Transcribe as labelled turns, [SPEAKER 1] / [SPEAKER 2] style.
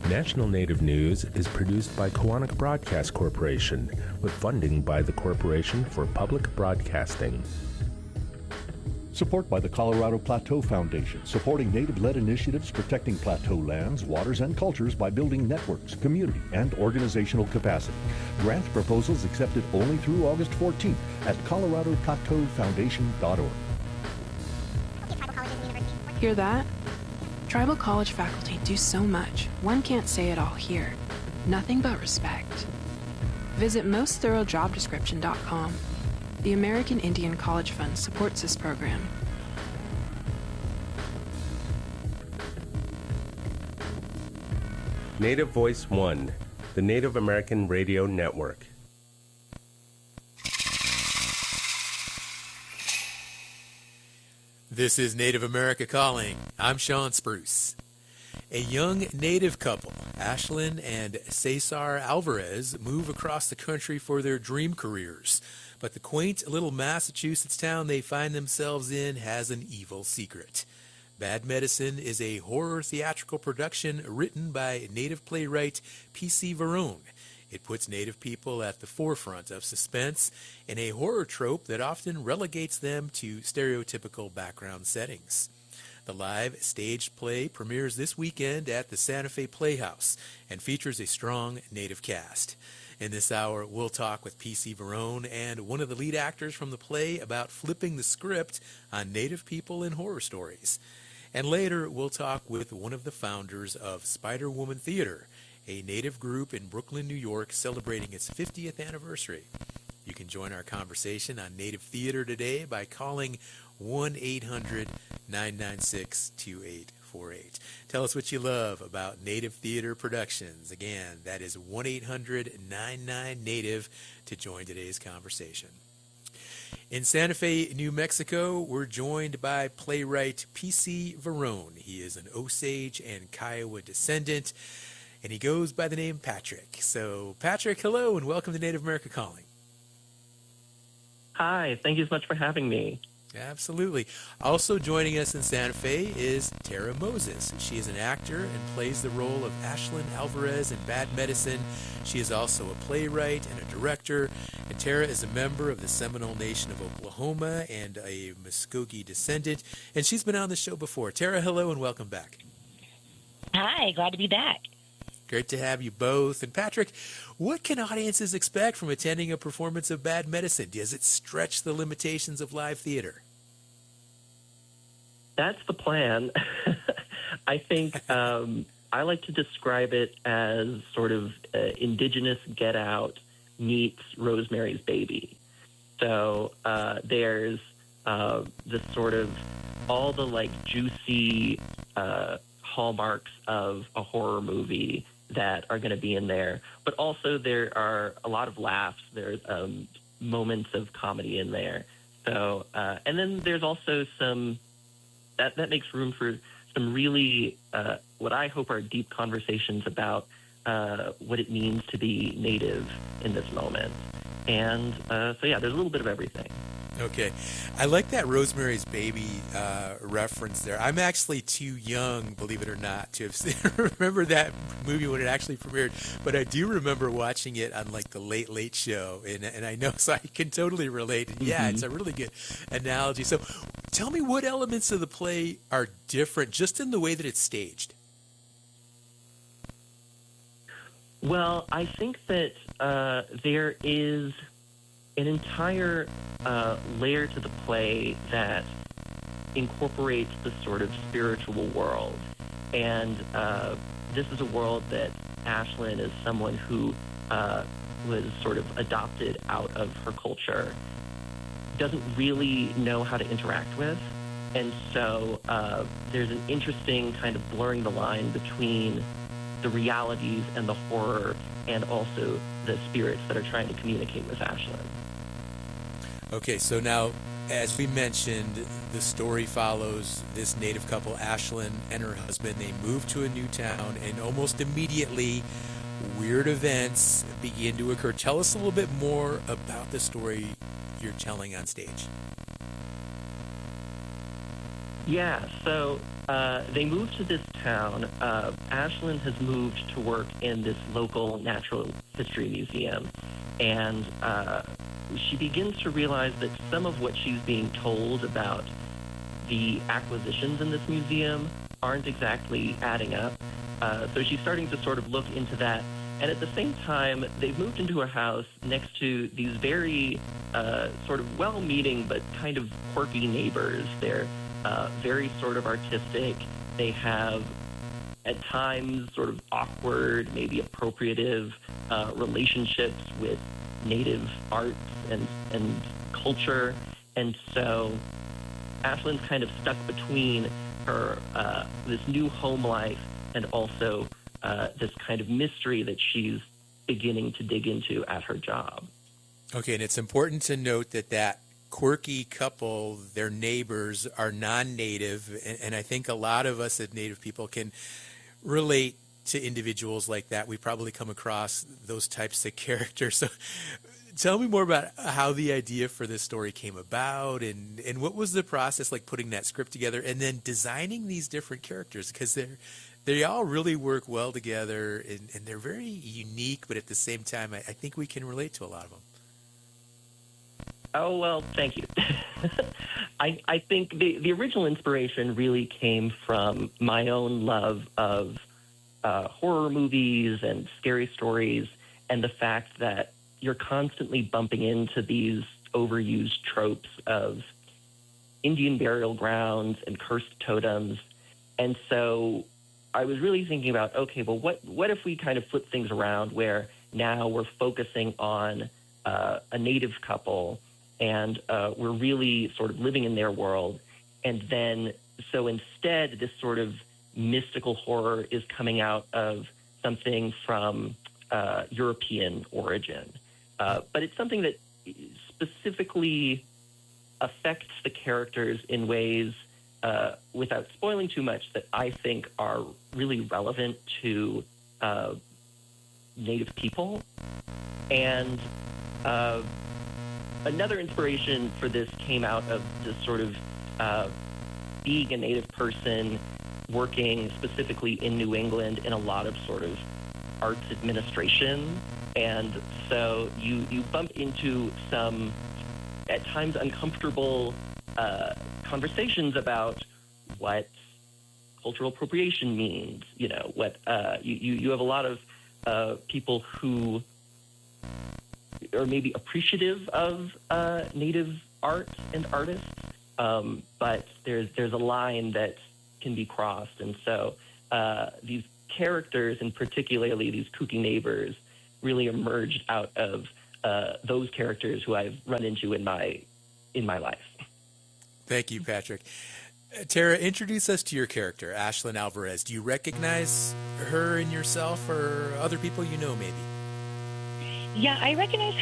[SPEAKER 1] National Native News is produced by Koahnic Broadcast Corporation with funding by the Corporation for Public Broadcasting.
[SPEAKER 2] Support by the Colorado Plateau Foundation, supporting Native-led initiatives protecting plateau lands, waters, and cultures by building networks, community, and organizational capacity. Grant proposals accepted only through August 14th at coloradoplateaufoundation.org.
[SPEAKER 3] Hear that? Tribal college faculty do so much, one can't say it all here. Nothing but respect. Visit mostthoroughdjobdescription.com. The American Indian College Fund supports this program.
[SPEAKER 1] Native Voice One, the Native American Radio Network.
[SPEAKER 4] This is Native America Calling. I'm Sean Spruce. A young Native couple, Ashlyn and Cesar Alvarez, move across the country for their dream careers. But the quaint little Massachusetts town they find themselves in has an evil secret. Bad Medicine is a horror theatrical production written by Native playwright P.C. Varone. It puts Native people at the forefront of suspense in a horror trope that often relegates them to stereotypical background settings. The live staged play premieres this weekend at the Santa Fe Playhouse and features a strong Native cast. In this hour, we'll talk with P.C. Varone and one of the lead actors from the play about flipping the script on Native people in horror stories. And later, we'll talk with one of the founders of Spider Woman Theater, a Native group in Brooklyn, New York, celebrating its 50th anniversary. You can join our conversation on Native Theater today by calling 1-800-996-2848. Tell us what you love about Native Theater Productions. Again, that is 1-800-99-NATIVE to join today's conversation. In Santa Fe, New Mexico, we're joined by playwright P.C. Varone. He is an Osage and Kiowa descendant, and he goes by the name Patrick. So, Patrick, hello, and welcome to Native America Calling.
[SPEAKER 5] Hi, thank you so much for having me.
[SPEAKER 4] Absolutely. Also joining us in Santa Fe is Tara Moses. She is an actor and plays the role of Ashlyn Alvarez in Bad Medicine. She is also a playwright and a director. And Tara is a member of the Seminole Nation of Oklahoma and a Muskogee descendant. And she's been on the show before. Tara, hello and welcome back.
[SPEAKER 6] Hi, glad to be back.
[SPEAKER 4] Great to have you both. And Patrick, what can audiences expect from attending a performance of Bad Medicine? Does it stretch the limitations of live theater?
[SPEAKER 5] That's the plan. I think I like to describe it as sort of indigenous Get Out meets Rosemary's Baby. So there's this sort of all the like juicy hallmarks of a horror movie that are going to be in there. But also there are a lot of laughs. There's moments of comedy in there. So, and then there's also some, that makes room for some really, what I hope are deep conversations about what it means to be Native in this moment. And so, yeah, there's a little bit of everything.
[SPEAKER 4] Okay. I like that Rosemary's Baby reference there. I'm actually too young, believe it or not, to have seen, remember that movie when it actually premiered, but I do remember watching it on like the Late Late Show, and I know, so I can totally relate. Yeah, It's a really good analogy. So tell me what elements of the play are different just in the way that it's staged.
[SPEAKER 5] Well, I think that there is an entire layer to the play that incorporates the sort of spiritual world. And this is a world that Ashlyn is someone who was sort of adopted out of her culture, doesn't really know how to interact with. And so there's an interesting kind of blurring the line between the realities and the horror and also the spirits that are trying to communicate with Ashlyn.
[SPEAKER 4] Okay, so now, as we mentioned, the story follows this Native couple, Ashlyn and her husband. They move to a new town, and almost immediately, weird events begin to occur. Tell us a little bit more about the story you're telling on stage.
[SPEAKER 5] Yeah, so they moved to this town. Ashlyn has moved to work in this local natural history museum, and she begins to realize that some of what she's being told about the acquisitions in this museum aren't exactly adding up. So she's starting to sort of look into that. And at the same time, they've moved into a house next to these very sort of well-meaning but kind of quirky neighbors. They're very sort of artistic. They have, at times, sort of awkward, maybe appropriative relationships with native arts and culture. And so Ashlyn's kind of stuck between her this new home life and also this kind of mystery that she's beginning to dig into at her job.
[SPEAKER 4] Okay, and it's important to note that quirky couple, their neighbors, are non-native, and I think a lot of us as native people can relate to individuals like that. We probably come across those types of characters. So tell me more about how the idea for this story came about, and what was the process like putting that script together and then designing these different characters, because they all really work well together, and they're very unique, but at the same time, I think we can relate to a lot of them.
[SPEAKER 5] Oh, well, thank you. I think the original inspiration really came from my own love of horror movies and scary stories, and the fact that you're constantly bumping into these overused tropes of Indian burial grounds and cursed totems. And so I was really thinking about, okay, well, what if we kind of flip things around where now we're focusing on a native couple, and we're really sort of living in their world. And then, so instead, this sort of mystical horror is coming out of something from European origin. But it's something that specifically affects the characters in ways, without spoiling too much, that I think are really relevant to Native people. And another inspiration for this came out of just sort of being a Native person working specifically in New England in a lot of sort of arts administration. And so you bump into some, at times, uncomfortable conversations about what cultural appropriation means. You know, what you have a lot of people who are maybe appreciative of Native art and artists, but there's a line that can be crossed. And so these characters, and particularly these kooky neighbors, really emerged out of those characters who I've run into in my life.
[SPEAKER 4] Thank you, Patrick. Tara, introduce us to your character, Ashlyn Alvarez. Do you recognize her in yourself or other people you know, maybe?
[SPEAKER 6] Yeah, I recognize